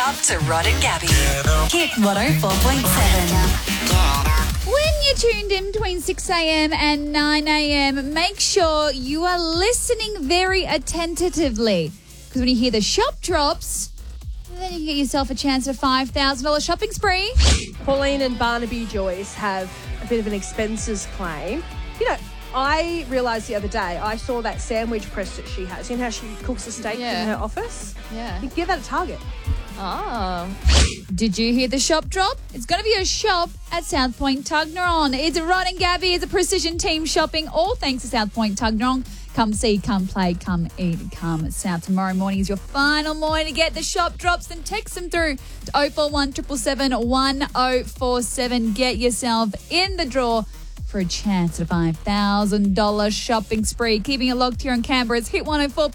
up to Rod and Gabby. Hit 104.7. When you're tuned in between 6 a.m. and 9 a.m., make sure you are listening very attentively. Because when you hear the shop drops, then you can get yourself a chance at a $5,000 shopping spree. Pauline and Barnaby Joyce have a bit of an expenses claim. You know, I realised the other day, I saw that sandwich press that she has. You know how she cooks a steak in her office? Yeah. You can get that at Target. Oh. Did you hear the shop drop? It's going to be a shop at South Point Tuggeranong. It's Rod and Gabby. It's a precision team shopping, all thanks to South Point Tuggeranong. Come see, come play, come eat, come South. Tomorrow morning is your final morning to get the shop drops. Then text them through to 041 777 1047. Get yourself in the draw for a chance at a $5,000 shopping spree. Keeping it locked here on Canberra's Hit 104.